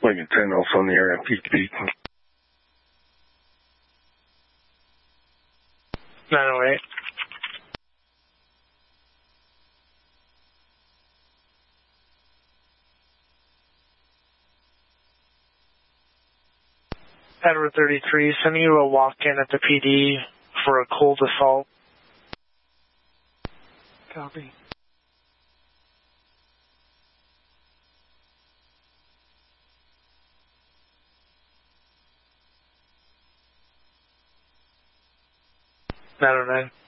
Lincoln 10, also in the area, PPD. 908. Edward 33, sending you a walk-in at the PD for a cold assault. Copy. I don't know.